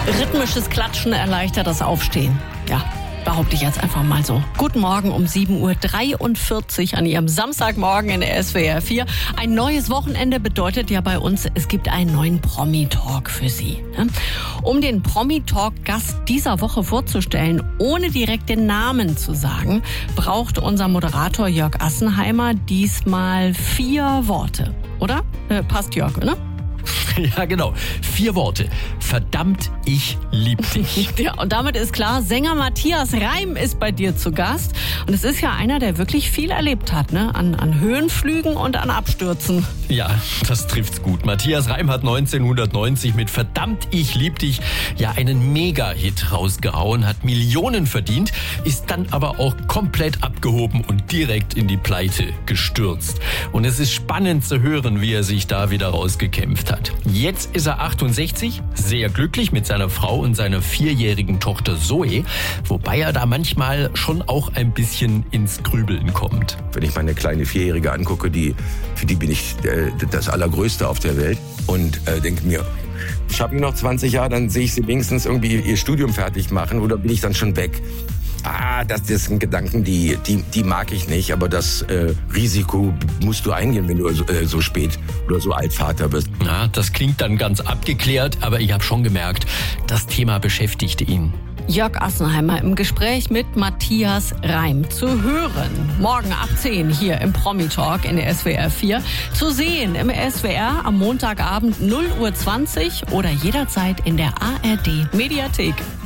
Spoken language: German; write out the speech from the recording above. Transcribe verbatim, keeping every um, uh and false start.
Rhythmisches Klatschen erleichtert das Aufstehen. Ja, behaupte ich jetzt einfach mal so. Guten Morgen um sieben Uhr dreiundvierzig an Ihrem Samstagmorgen in der S W R vier. Ein neues Wochenende bedeutet ja bei uns, es gibt einen neuen Promi-Talk für Sie. Um den Promi-Talk-Gast dieser Woche vorzustellen, ohne direkt den Namen zu sagen, braucht unser Moderator Jörg Assenheimer diesmal vier Worte. Oder? Äh, passt Jörg, oder? Ja, genau. Vier Worte. Verdammt, ich lieb dich. Ja, und damit ist klar, Sänger Matthias Reim ist bei dir zu Gast. Und es ist ja einer, der wirklich viel erlebt hat, ne? An, an Höhenflügen und an Abstürzen. Ja, das trifft's gut. Matthias Reim hat neunzehnhundertneunzig mit Verdammt, ich lieb dich ja einen Mega-Hit rausgehauen, hat Millionen verdient, ist dann aber auch komplett abgehoben und direkt in die Pleite gestürzt. Und es ist spannend zu hören, wie er sich da wieder rausgekämpft hat. Jetzt ist er achtundsechzig, sehr glücklich mit seiner Frau und seiner vierjährigen Tochter Zoe, wobei er da manchmal schon auch ein bisschen ins Grübeln kommt. Wenn ich meine kleine Vierjährige angucke, die, für die bin ich äh, das Allergrößte auf der Welt und äh, denke mir, schaffe ich noch zwanzig Jahre, dann sehe ich sie wenigstens irgendwie ihr Studium fertig machen oder bin ich dann schon weg? Ah, das, das sind Gedanken, die, die, die mag ich nicht, aber das äh, Risiko musst du eingehen, wenn du so, äh, so spät oder so alt Vater bist. Ja, das klingt dann ganz abgeklärt, aber ich habe schon gemerkt, das Thema beschäftigte ihn. Jörg Assenheimer im Gespräch mit Matthias Reim. Zu hören morgen ab zehn hier im Promi-Talk in der S W R vier. Zu sehen im S W R am Montagabend null Uhr zwanzig oder jederzeit in der A R D Mediathek.